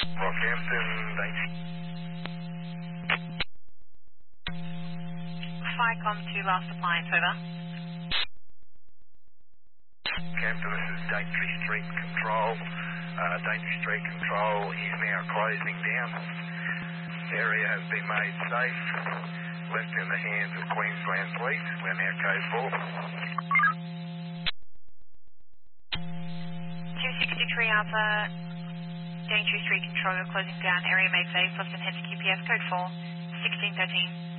Rockhampton, FICOM to last appliance, over. Campton, this is Daintree Street Control. Daintree Street Control is now closing down. Area has been made safe. Left in the hands of Queensland Police. We're now code 4. 263 Alpha, Daintree Street Control, you're closing down. Area made safe. Left and head to QPS, code 4, 1613.